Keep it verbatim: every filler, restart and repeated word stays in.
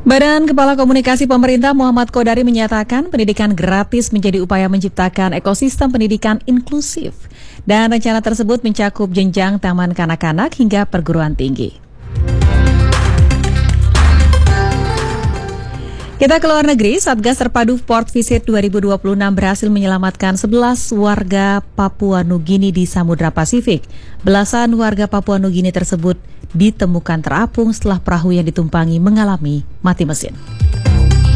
Badan Kepala Komunikasi Pemerintah Muhammad Kodari menyatakan pendidikan gratis menjadi upaya menciptakan ekosistem pendidikan inklusif. Dan rencana tersebut mencakup jenjang taman kanak-kanak hingga perguruan tinggi. Kita ke luar negeri, Satgas Terpadu Port Visit dua ribu dua puluh enam berhasil menyelamatkan sebelas warga Papua Nugini di Samudra Pasifik. Belasan warga Papua Nugini tersebut ditemukan terapung setelah perahu yang ditumpangi mengalami mati mesin.